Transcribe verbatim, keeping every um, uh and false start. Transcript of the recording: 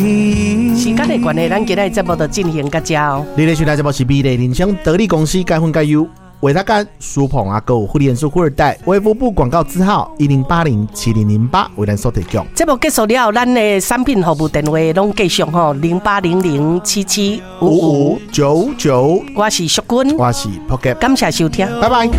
时间的关系，咱今日节目就进行到这哦。 你咧收听节目是美丽人生得力公司改分改优维他干舒捧啊，购护脸素富二代微服部广告字号一零八零七零零八为咱所提供。 节目结束了，咱的产品服务电话拢继续吼零八零零七七五五九九。 我是淑君， 我是 Pocket， 感谢收听， 拜拜。